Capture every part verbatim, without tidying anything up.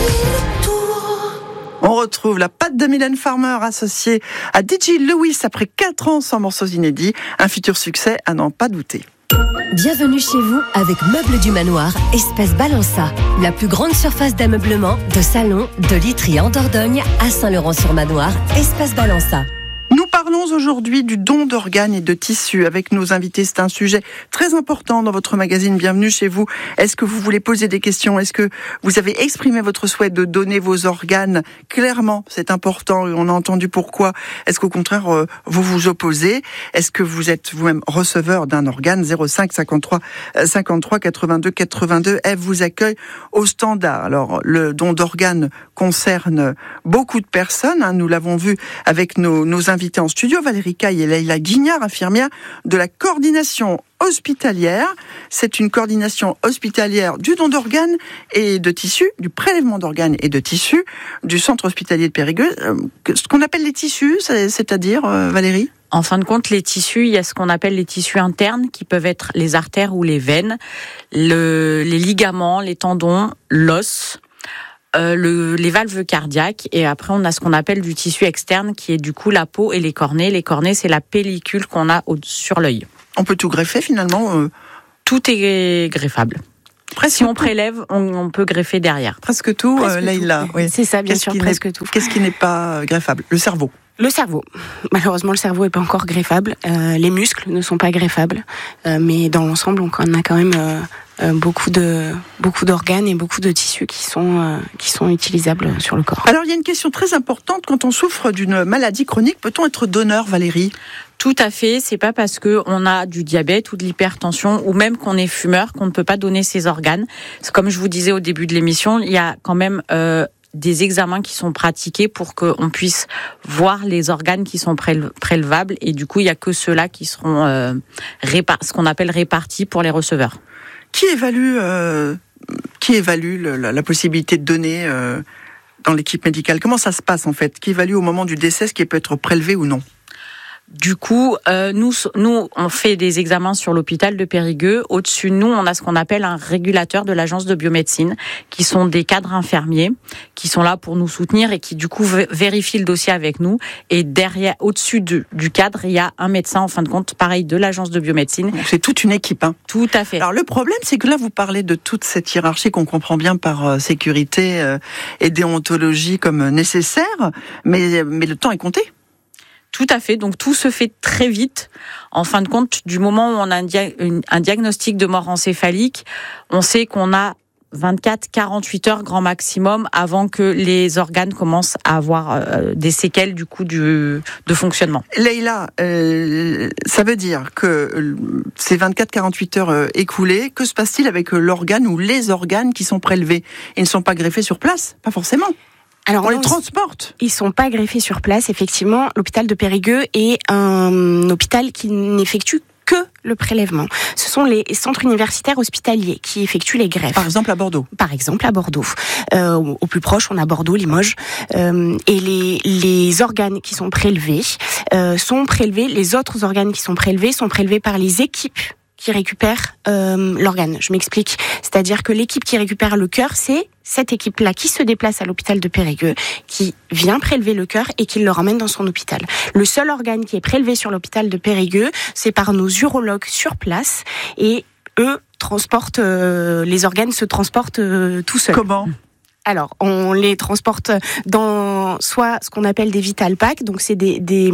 On retrouve la patte de Mylène Farmer associée à D J Lewis après quatre ans sans morceaux inédits. Un futur succès à n'en pas douter. Bienvenue chez vous avec Meubles du Manoir, Espace Balança. La plus grande surface d'ameublement, de salon, de literie en Dordogne à Saint-Laurent-sur-Manoir, Espace Balança. Nous parlons aujourd'hui du don d'organes et de tissus avec nos invités. C'est un sujet très important dans votre magazine. Bienvenue chez vous. Est-ce que vous voulez poser des questions ? Est-ce que vous avez exprimé votre souhait de donner vos organes ? Clairement, c'est important et on a entendu pourquoi. Est-ce qu'au contraire, vous vous opposez ? Est-ce que vous êtes vous-même receveur d'un organe ? zéro cinq cinquante-trois cinquante-trois quatre-vingt-deux quatre-vingt-deux. Eve vous accueille au standard. Alors, le don d'organes concerne beaucoup de personnes. Hein, nous l'avons vu avec nos, nos invités en studio, Valérie Caille et Leïla Guignard, infirmières de la coordination hospitalière. C'est une coordination hospitalière du don d'organes et de tissus, du prélèvement d'organes et de tissus du centre hospitalier de Périgueux. Ce qu'on appelle les tissus, c'est-à-dire, euh, Valérie ? En fin de compte, les tissus, il y a ce qu'on appelle les tissus internes qui peuvent être les artères ou les veines, le, les ligaments, les tendons, l'os, Euh, le, les valves cardiaques, et après on a ce qu'on appelle du tissu externe qui est du coup la peau et les cornets. Les cornets, c'est la pellicule qu'on a au, sur l'œil. On peut tout greffer finalement euh... Tout est greffable. Presque si on tout. prélève, on, on peut greffer derrière. Presque tout, presque euh, Leïla. Oui. C'est ça, bien qu'est-ce sûr, presque tout. Qu'est-ce qui n'est pas greffable ? Le cerveau. Le cerveau. Malheureusement, le cerveau n'est pas encore greffable. Euh, les muscles ne sont pas greffables. Euh, mais dans l'ensemble, on a quand même euh, euh, beaucoup de beaucoup d'organes et beaucoup de tissus qui sont euh, qui sont utilisables sur le corps. Alors, il y a une question très importante. Quand on souffre d'une maladie chronique, peut-on être donneur, Valérie ? Tout à fait. C'est pas parce que on a du diabète ou de l'hypertension ou même qu'on est fumeur qu'on ne peut pas donner ses organes. C'est comme je vous disais au début de l'émission, il y a quand même euh, des examens qui sont pratiqués pour qu'on puisse voir les organes qui sont prélevables, et du coup il y a que ceux-là qui seront euh, répar- ce qu'on appelle répartis pour les receveurs. Qui évalue euh, qui évalue le, la, la possibilité de donner euh, dans l'équipe médicale ? Comment ça se passe en fait ? Qui évalue au moment du décès ce qui peut être prélevé ou non ? Du coup, euh, nous, nous, on fait des examens sur l'hôpital de Périgueux. Au-dessus de nous, on a ce qu'on appelle un régulateur de l'agence de biomédecine, qui sont des cadres infirmiers, qui sont là pour nous soutenir et qui, du coup, vérifient le dossier avec nous. Et derrière, au-dessus du, du cadre, il y a un médecin, en fin de compte, pareil, de l'agence de biomédecine. Donc c'est toute une équipe, hein. Tout à fait. Alors, le problème, c'est que là, vous parlez de toute cette hiérarchie qu'on comprend bien par euh, sécurité euh, et déontologie comme nécessaire, mais, mais le temps est compté. Tout à fait. Donc, tout se fait très vite. En fin de compte, du moment où on a un, dia- une, un diagnostic de mort encéphalique, on sait qu'on a vingt-quatre à quarante-huit heures grand maximum avant que les organes commencent à avoir euh, des séquelles du coup du, de fonctionnement. Leïla, euh, ça veut dire que euh, ces vingt-quatre à quarante-huit heures euh, écoulées, que se passe-t-il avec euh, l'organe ou les organes qui sont prélevés ? Ils ne sont pas greffés sur place ? Pas forcément. Alors, on non, les transporte. Ils sont pas greffés sur place, effectivement. L'hôpital de Périgueux est un hôpital qui n'effectue que le prélèvement. Ce sont les centres universitaires hospitaliers qui effectuent les greffes. Par exemple à Bordeaux. Par exemple à Bordeaux. Euh, au plus proche, on a Bordeaux, Limoges. Euh, et les, les organes qui sont prélevés euh, sont prélevés. Les autres organes qui sont prélevés sont prélevés par les équipes qui récupèrent euh, l'organe. Je m'explique. C'est-à-dire que l'équipe qui récupère le cœur, c'est cette équipe-là qui se déplace à l'hôpital de Périgueux, qui vient prélever le cœur et qui le ramène dans son hôpital. Le seul organe qui est prélevé sur l'hôpital de Périgueux, c'est par nos urologues sur place, et eux transportent, euh, les organes se transportent euh, tout seuls. Comment ? Alors, on les transporte dans soit ce qu'on appelle des vital packs, donc c'est des des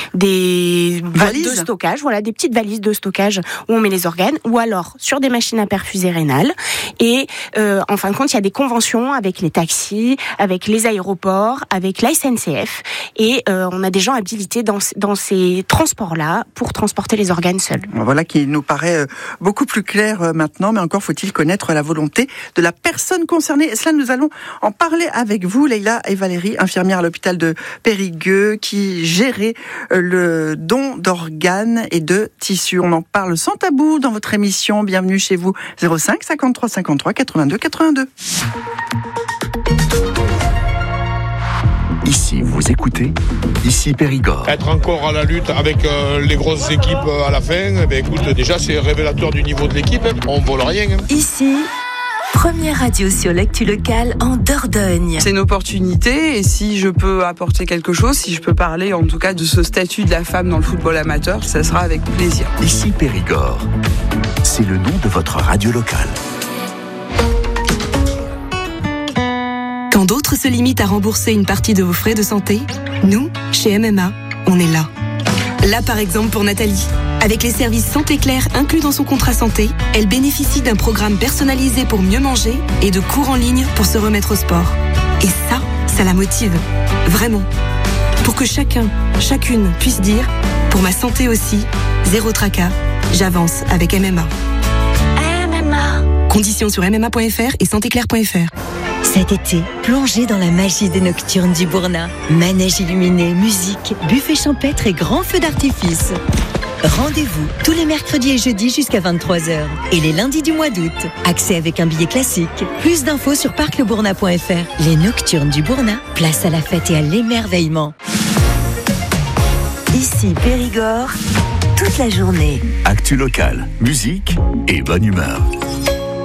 des valises de stockage, voilà, des petites valises de stockage où on met les organes, ou alors sur des machines à perfuser rénales. Et euh, en fin de compte, il y a des conventions avec les taxis, avec les aéroports, avec la S N C F, et euh, on a des gens habilités dans dans ces transports-là pour transporter les organes seuls. Voilà qui nous paraît beaucoup plus clair maintenant, mais encore faut-il connaître la volonté de la personne concernée. Et cela, nous allons en parler avec vous, Leïla et Valérie, infirmières à l'hôpital de Périgueux, qui géraient le don d'organes et de tissus. On en parle sans tabou dans votre émission. Bienvenue chez vous. zéro cinq cinquante-trois cinquante-trois quatre-vingt-deux quatre-vingt-deux. Ici, vous écoutez, ici Périgord. Être encore à la lutte avec euh, les grosses équipes à la fin, eh bien, écoute, déjà c'est révélateur du niveau de l'équipe. On ne vole rien. Ici, première radio sur l'actu locale en Dordogne. C'est une opportunité et si je peux apporter quelque chose, si je peux parler en tout cas de ce statut de la femme dans le football amateur, ça sera avec plaisir. Ici Périgord, c'est le nom de votre radio locale. Quand d'autres se limitent à rembourser une partie de vos frais de santé, nous, chez M M A, on est là. Là par exemple pour Nathalie. Avec les services Santé Claire inclus dans son contrat santé, elle bénéficie d'un programme personnalisé pour mieux manger et de cours en ligne pour se remettre au sport. Et ça, ça la motive. Vraiment. Pour que chacun, chacune puisse dire « Pour ma santé aussi, zéro tracas, j'avance avec M M A ». M M A. Conditions sur m m a point f r et santé claire point f r. Cet été, plongez dans la magie des Nocturnes du Bourna. Manège illuminé, musique, buffet champêtre et grands feux d'artifice. Rendez-vous tous les mercredis et jeudis jusqu'à vingt-trois heures et les lundis du mois d'août. Accès avec un billet classique. Plus d'infos sur parc le bourna point f r. Les Nocturnes du Bourna, place à la fête et à l'émerveillement. Ici Périgord, toute la journée. Actu locale, musique et bonne humeur.